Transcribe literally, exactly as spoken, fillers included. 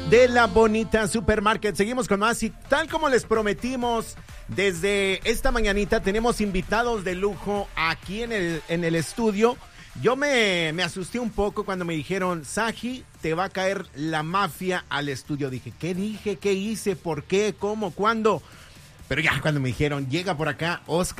de la Bonita Supermarket. Seguimos con más y tal como les prometimos, desde esta mañanita tenemos invitados de lujo aquí en el, en el estudio. Yo me, me asusté un poco cuando me dijeron, Saji, te va a caer la mafia al estudio. Dije, ¿qué dije? ¿Qué hice? ¿Por qué? ¿Cómo? ¿Cuándo? Pero ya cuando me dijeron, llega por acá Oscar